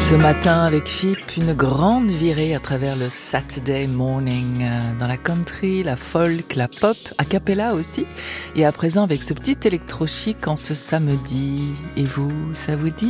Ce matin avec FIP, une grande virée à travers le Saturday morning, dans la country, la folk, la pop, a cappella aussi, et à présent avec ce petit électro chic en ce samedi. Et vous, ça vous dit ?